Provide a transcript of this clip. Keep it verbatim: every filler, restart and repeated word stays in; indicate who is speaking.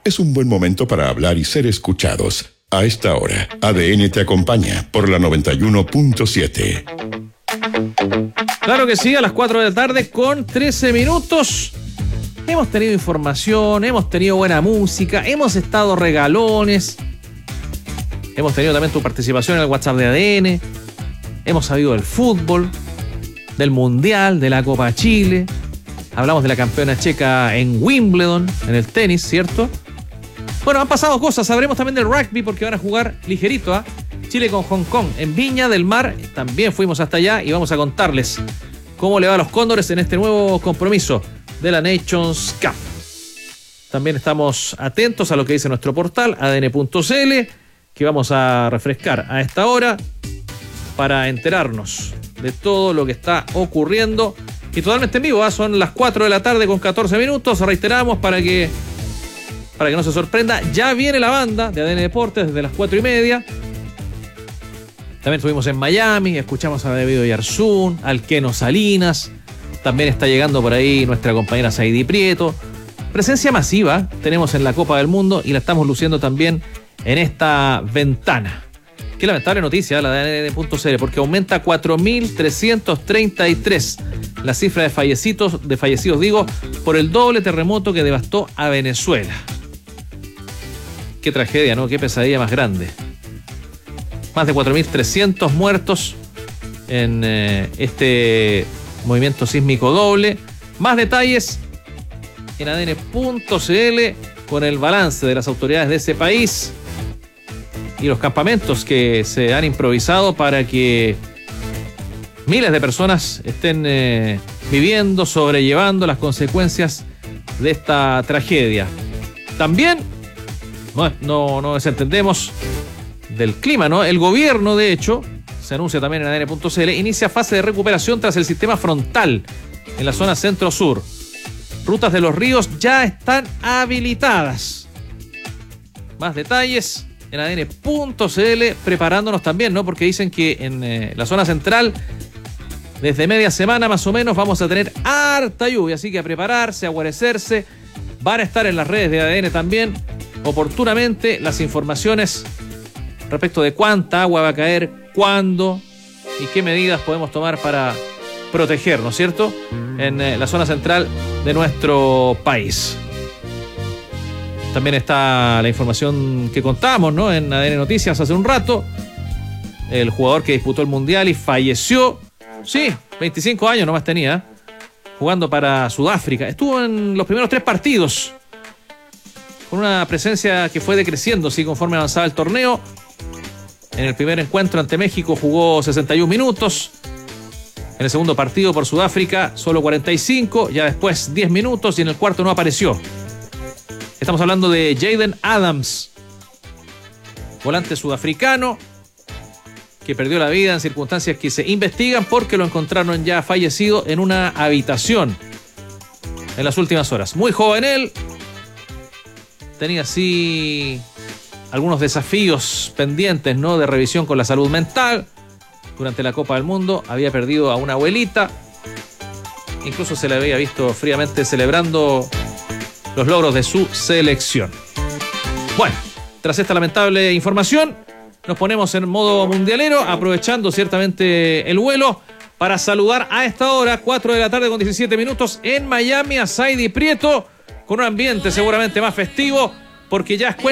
Speaker 1: Es un buen momento para hablar y ser escuchados. A esta hora, A D N te acompaña por la noventa y uno punto siete.
Speaker 2: Claro que sí, a las cuatro de la tarde con trece minutos. Hemos tenido información, hemos tenido buena música, hemos estado regalones. Hemos tenido también tu participación en el WhatsApp de A D N. Hemos sabido del fútbol, del Mundial, de la Copa Chile. Hablamos de la campeona checa en Wimbledon, en el tenis, ¿cierto? Bueno, han pasado cosas. Sabremos también del rugby porque van a jugar ligerito, ¿eh? Chile con Hong Kong en Viña del Mar. También fuimos hasta allá y vamos a contarles cómo le va a los Cóndores en este nuevo compromiso de la Nations Cup. También estamos atentos a lo que dice nuestro portal A D N punto C L, que vamos a refrescar a esta hora para enterarnos de todo lo que está ocurriendo. Y totalmente en vivo, ¿eh? Son las cuatro de la tarde con catorce minutos. Reiteramos para que, para que no se sorprenda. Ya viene la banda de A D N Deportes desde las cuatro y media. También estuvimos en Miami, escuchamos a David Oyarzún, al Keno Salinas. También está llegando por ahí nuestra compañera Saidi Prieto. Presencia masiva tenemos en la Copa del Mundo y la estamos luciendo también en esta ventana. Qué lamentable noticia la de A D N punto C L, porque aumenta cuatro mil trescientos treinta y tres la cifra de fallecidos, de fallecidos digo, por el doble terremoto que devastó a Venezuela. Qué tragedia, ¿no? Qué pesadilla más grande. Más de cuatro mil trescientos muertos en eh, este movimiento sísmico doble. Más detalles en A D N punto C L con el balance de las autoridades de ese país y los campamentos que se han improvisado para que miles de personas estén eh, viviendo, sobrellevando las consecuencias de esta tragedia. También no, no, no desentendemos del clima, ¿no? El gobierno, de hecho, se anuncia también en A D N punto C L, inicia fase de recuperación tras el sistema frontal en la zona centro-sur. Rutas de los ríos ya están habilitadas. Más detalles en A D N punto C L, preparándonos también, ¿no? Porque dicen que en eh, la zona central, desde media semana más o menos, vamos a tener harta lluvia, así que a prepararse, a guarecerse. Van a estar en las redes de A D N también, oportunamente, las informaciones respecto de cuánta agua va a caer, cuándo y qué medidas podemos tomar para protegernos, ¿cierto? En eh, la zona central de nuestro país. También está la información que contamos, ¿no? En A D N Noticias hace un rato. El jugador que disputó el Mundial y falleció. Sí, veinticinco años nomás tenía. Jugando para Sudáfrica. Estuvo en los primeros tres partidos. Con una presencia que fue decreciendo, sí, conforme avanzaba el torneo. En el primer encuentro ante México jugó sesenta y un minutos. En el segundo partido por Sudáfrica solo cuarenta y cinco. Ya después diez minutos y en el cuarto no apareció. Estamos hablando de Jaden Adams, volante sudafricano que perdió la vida en circunstancias que se investigan porque lo encontraron ya fallecido en una habitación en las últimas horas. Muy joven él, tenía así algunos desafíos pendientes, ¿no? De revisión con la salud mental. Durante la Copa del Mundo había perdido a una abuelita, incluso se le había visto fríamente celebrando los logros de su selección. Bueno, tras esta lamentable información, nos ponemos en modo mundialero, aprovechando ciertamente el vuelo para saludar a esta hora, cuatro de la tarde con diecisiete minutos, en Miami a Saidi Prieto, con un ambiente seguramente más festivo, porque ya es